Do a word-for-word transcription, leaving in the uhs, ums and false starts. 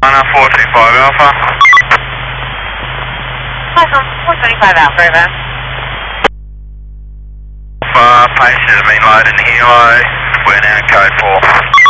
nine four two five Alpha. four twenty-five Alpha, over. Alpha, passengers have been loaded in helo. We're now code four.